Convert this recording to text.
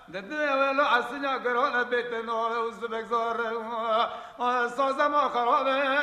de develo asnya garona bete no uzbek zor soza ma kharabe